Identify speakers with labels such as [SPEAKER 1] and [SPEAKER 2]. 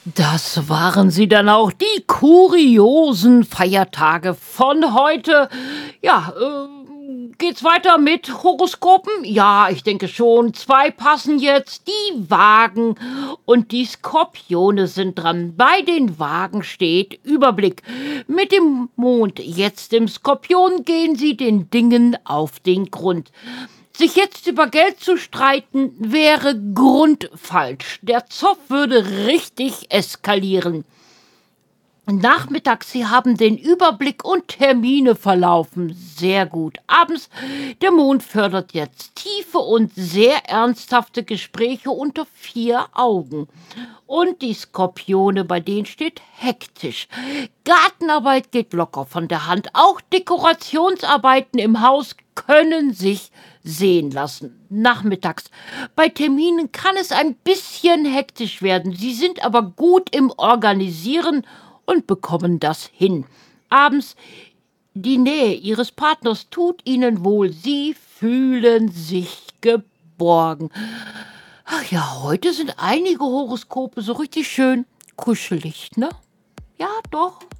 [SPEAKER 1] Das waren sie dann auch, die kuriosen Feiertage von heute. Ja, geht's weiter mit Horoskopen? Ja, ich denke schon. 2 passen jetzt. Die Wagen und die Skorpione sind dran. Bei den Wagen steht Überblick. Mit dem Mond jetzt im Skorpion gehen sie den Dingen auf den Grund. Sich jetzt über Geld zu streiten, wäre grundfalsch. Der Zoff würde richtig eskalieren. Nachmittags, Sie haben den Überblick und Termine verlaufen sehr gut. Abends, der Mond fördert jetzt tiefe und sehr ernsthafte Gespräche unter 4 Augen. Und die Skorpione, bei denen steht hektisch. Gartenarbeit geht locker von der Hand. Auch Dekorationsarbeiten im Haus können sich sehen lassen. Nachmittags. Bei Terminen kann es ein bisschen hektisch werden. Sie sind aber gut im Organisieren und bekommen das hin. Abends, die Nähe Ihres Partners tut Ihnen wohl. Sie fühlen sich geborgen. Ach ja, heute sind einige Horoskope so richtig schön kuschelig, ne? Ja, doch.